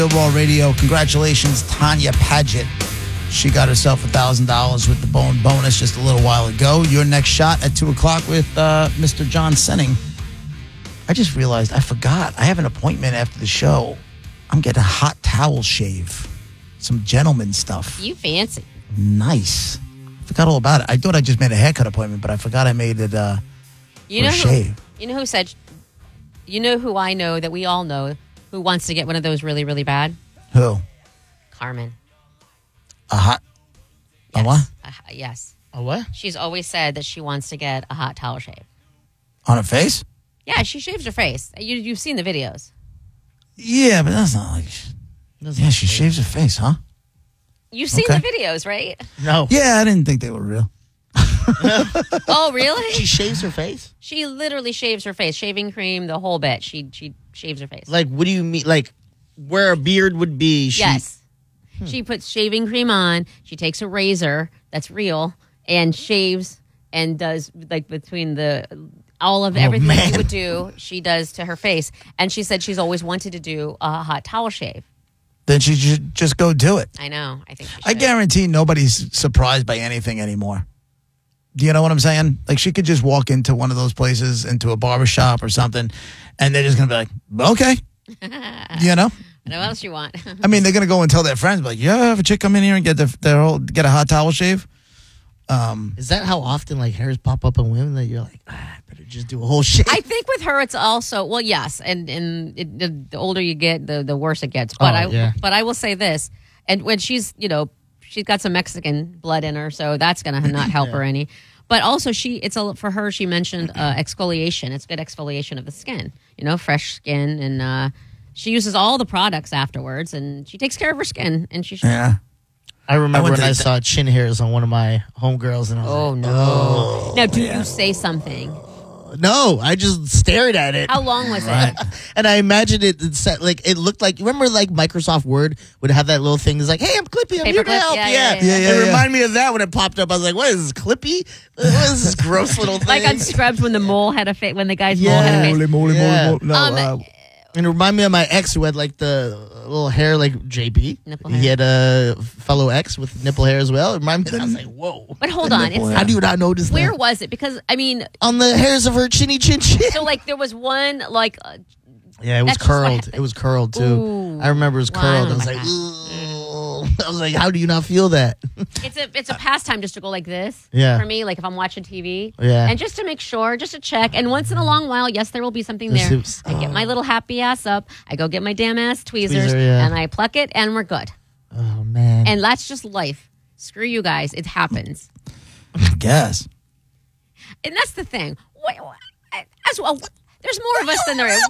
Ball Radio. Congratulations, Tanya Paget. She got herself $1,000 with the bonus just a little while ago. Your next shot at 2 o'clock with Mr. John Senning. I just realized I forgot. I have an appointment after the show. I'm getting a hot towel shave. Some gentleman stuff. You fancy. Nice. Forgot all about it. I thought I just made a haircut appointment, but I forgot I made it for a shave. You know who said, you know who I know that we all know who wants to get one of those really, really bad? Who? Carmen. A hot? Yes. A what? Yes. A what? She's always said that she wants to get a hot towel shave. On her face? Yeah, she shaves her face. You've seen the videos. Yeah, but that's not like... Yeah, she shaves her face, huh? You've seen the videos, right? No. Yeah, I didn't think they were real. Oh, really? She shaves her face? She literally shaves her face. Shaving cream, the whole bit. She shaves her face. Like, what do you mean? Like, where a beard would be? Yes. She puts shaving cream on. She takes a razor that's real and shaves and does, like, between all of everything that she would do, she does to her face. And she said she's always wanted to do a hot towel shave. Then she should just go do it. I know. I think she should. I guarantee nobody's surprised by anything anymore. Do you know what I'm saying? Like, she could just walk into one of those places, into a barbershop or something, and they're just going to be like, okay. You know? What else you want? I mean, they're going to go and tell their friends, like, yeah, have a chick come in here and get get a hot towel shave. Is that how often, like, hairs pop up on women that you're like, I better just do a whole shave? I think with her, it's also, well, yes. And the older you get, the worse it gets. But but I will say this. And when she's got some Mexican blood in her, so that's going to not help her any. But also, for her, she mentioned exfoliation. It's good exfoliation of the skin, fresh skin. And she uses all the products afterwards, and she takes care of her skin. And she should. Yeah. I remember when I saw chin hairs on one of my homegirls, and I was oh, like, no. Oh. Now, do you say something? No, I just stared at it. How long was it? And I imagined it looked like, remember like Microsoft Word would have that little thing that's like, hey, I'm Clippy, I'm here to help. Yeah. It reminded me of that when it popped up. I was like, what is this, Clippy? What is this gross little thing? Like on Scrubs when the mole had a face, when the guy's mole had a face. Moly. No, and it reminded me of my ex who had like the little hair like JP. Nipple hair. He had a fellow ex with nipple hair as well. It reminded me of that. I was like, whoa. But hold on. How do you not notice that? Where was it? Because, I mean... On the hairs of her chinny chin chin. So, like, there was one, like... yeah, it was curled. It was curled, too. Ooh. I remember it was curled. I was like, I was like, how do you not feel that? It's a pastime just to go like this. Yeah. For me, like if I'm watching TV. Yeah. And just to make sure, just to check. And once in a long while, yes, there will be something there. I get my little happy ass up. I go get my damn ass tweezers. And I pluck it, and we're good. Oh, man. And that's just life. Screw you guys. It happens. I guess. And that's the thing. As well, there's more of us than there is.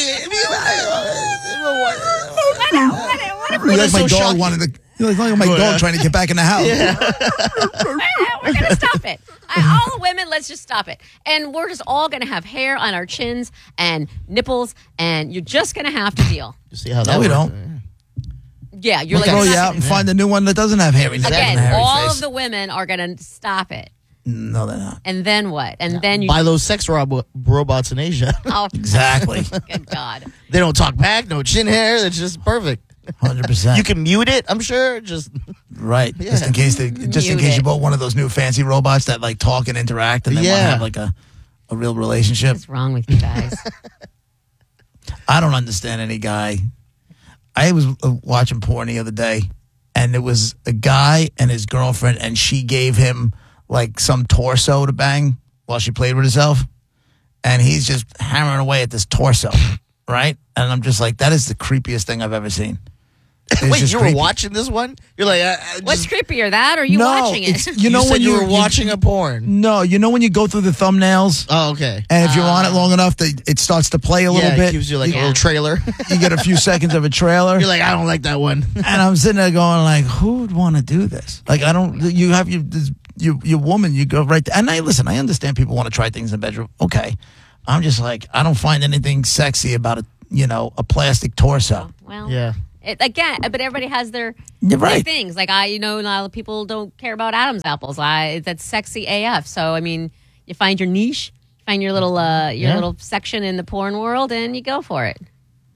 What Like my dog wanted to... You're like my dog trying to get back in the house. Yeah. We're going to stop it. All the women, let's just stop it. And we're just all going to have hair on our chins and nipples, and you're just going to have to deal. You see how that we works? don't. Yeah, you're We'll like... throw you out and find a new one that doesn't have hairy nipples and a Again, hairy all face. of the women are going to stop it. No, they're not. And then what? And then you... Buy those sex robots in Asia. Oh, exactly. Good God. They don't talk back, no chin hair. It's just perfect. 100%. You can mute it, I'm sure. Just right. Yeah. Just in case you bought one of those new fancy robots that like talk and interact and they want to have like a real relationship. What's wrong with you guys? I don't understand any guy. I was watching porn the other day, and it was a guy and his girlfriend, and she gave him like some torso to bang while she played with herself, and he's just hammering away at this torso, right? And I'm just like, that is the creepiest thing I've ever seen. Wait, you were watching this one? You're like, what's creepier, that or you watching it? You said you were watching a porn. No, you know when you go through the thumbnails? Oh, okay. And if you're on it long enough, it starts to play a little bit. It gives you like a little trailer. You get a few seconds of a trailer. You're like, I don't like that one. And I'm sitting there going like, who would want to do this? Like, I don't, you have your woman, you go right there. And I understand people want to try things in the bedroom. Okay. I'm just like, I don't find anything sexy about a plastic torso. Well, yeah. Again, but everybody has their things. Like a lot of people don't care about Adam's apples. That's sexy AF. So I mean, you find your niche, find your little little section in the porn world, and you go for it.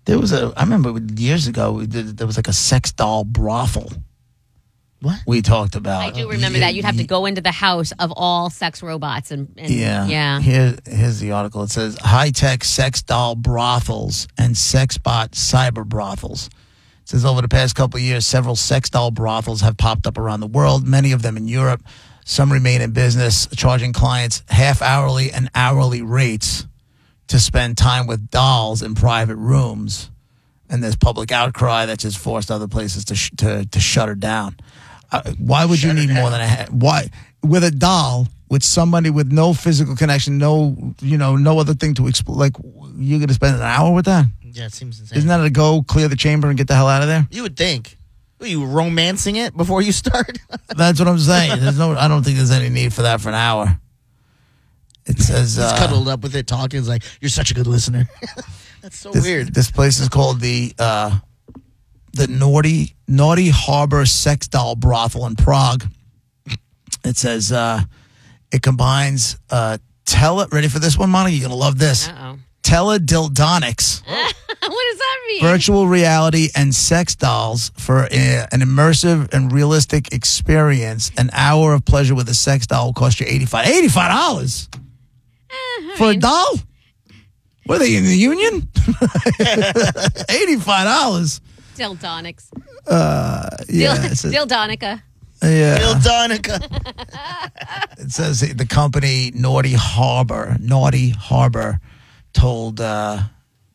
I remember years ago, there was like a sex doll brothel. What? We talked about. I do remember that. You'd have to go into the house of all sex robots. And yeah. Here's the article. It says, high-tech sex doll brothels and sex bot cyber brothels. It says, over the past couple of years, several sex doll brothels have popped up around the world, many of them in Europe. Some remain in business, charging clients half-hourly and hourly rates to spend time with dolls in private rooms. And there's public outcry that just forced other places to shut her down. Why would you need more than why with a doll, with somebody with no physical connection, no other thing to explain? Like, you're going to spend an hour with that? Yeah, it seems insane. Isn't that to go clear the chamber and get the hell out of there? You would think. Are you romancing it before you start? That's what I'm saying. I don't think there's any need for that for an hour. It says he's cuddled up with it, talking. It's like, you're such a good listener. That's so weird. This place is called the Naughty Harbor Sex Doll Brothel in Prague. It says it combines ready for this one, Monica? You're going to love this. Uh-oh. Teledildonics. What does that mean? Virtual reality and sex dolls for an immersive and realistic experience. An hour of pleasure with a sex doll will cost you $85. For a doll? What are they, in the union? $85. Dildonics. Dildonica. Yeah. Dildonica. It says the company Naughty Harbor told the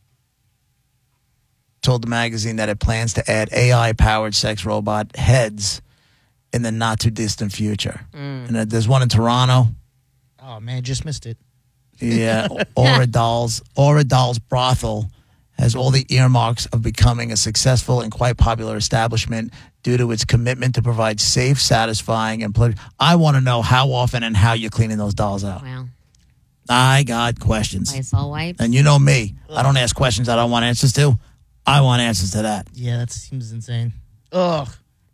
magazine that it plans to add AI-powered sex robot heads in the not-too-distant future. And there's one in Toronto. Oh, man, just missed it. Yeah, Aura Dolls Brothel has all the earmarks of becoming a successful and quite popular establishment due to its commitment to provide safe, satisfying, and pleasure. I want to know how often and how you're cleaning those dolls out. Wow. I got questions. Lysol wipes. And you know me. I don't ask questions I don't want answers to. I want answers to that. Yeah, that seems insane. Ugh.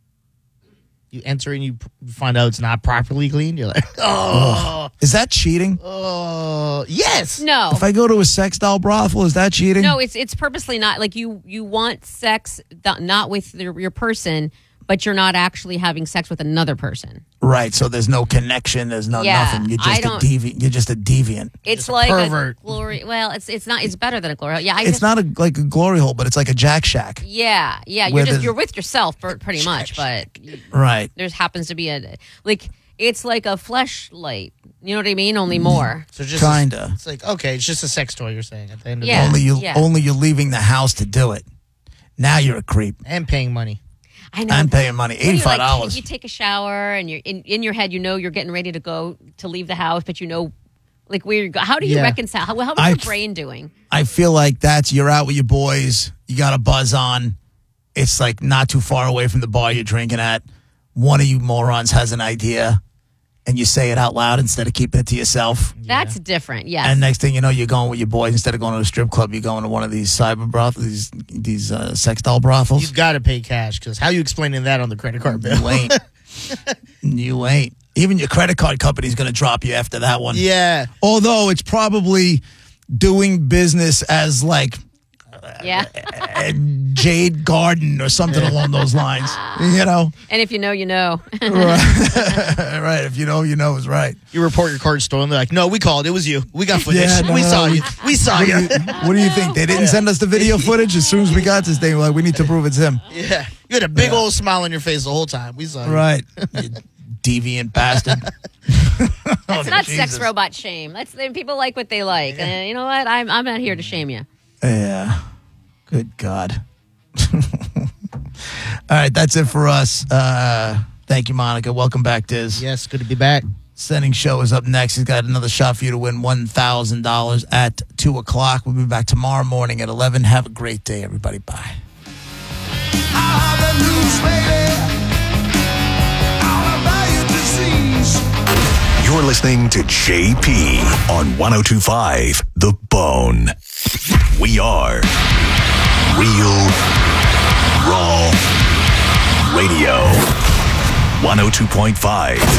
You enter and you find out it's not properly cleaned. You're like, oh. Is that cheating? Oh, yes. No. If I go to a sex doll brothel, is that cheating? No, it's purposely not. Like, you want sex not with your person, but you're not actually having sex with another person. Right. So there's no connection. There's nothing. You're just a deviant. You're just a deviant. It's like pervert. a glory. Well, it's not. It's better than a glory hole. Yeah, it's not like a glory hole, but it's like a Jack Shack. Yeah. You're with yourself pretty much, but right. There happens to be it's like a fleshlight. You know what I mean? Only more. So just kinda. It's like, okay, it's just a sex toy. You're saying at the end of the day. day. Only you're leaving the house to do it. Now you're a creep and paying money. I know. I'm paying money, $85. You take a shower and you're in your head. You know you're getting ready to leave the house, but you know, like where you go. How do you reconcile? How is your brain doing? I feel like you're out with your boys. You got a buzz on. It's like not too far away from the bar you're drinking at. One of you morons has an idea, and you say it out loud instead of keeping it to yourself. That's different. Yes. And next thing you know, you're going with your boys instead of going to a strip club. You're going to one of these cyber brothels, these sex doll brothels. You've got to pay cash because how are you explaining that on the credit card bill? You ain't. You ain't. Even your credit card company's going to drop you after that one. Yeah. Although it's probably doing business as like Jade Garden or something along those lines. You know? And if you know, you know. Right. If you know, you know is right. You report your card stolen. They're like, no, we called. It was you. We got footage. We saw you. We saw you. What do you think? They didn't send us the video footage? As soon as we got this thing, we're like, we need to prove it's him. Yeah. You had a big old smile on your face the whole time. We saw you. Right. You deviant bastard. That's not sex robot shame. People like what they like. Yeah. You know what? I'm not here to shame you. Yeah. Good God. All right, that's it for us. Thank you, Monica. Welcome back, Diz. Yes, good to be back. Sending Show is up next. He's got another shot for you to win $1,000 at 2 o'clock. We'll be back tomorrow morning at 11. Have a great day, everybody. Bye. You're listening to JP on 102.5 The Bone. We are Real Raw Radio. 102.5